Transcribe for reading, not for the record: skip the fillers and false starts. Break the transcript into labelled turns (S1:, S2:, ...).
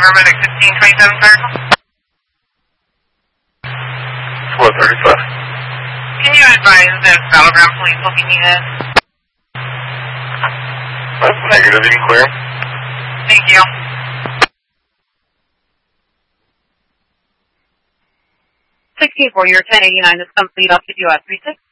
S1: paramedic 1527, sir.
S2: 435.
S1: Can you advise if Battleground Police will be needed?
S2: That's negative, you can clear.
S1: Thank you.
S3: 64, you're 1089 is complete up to US 36.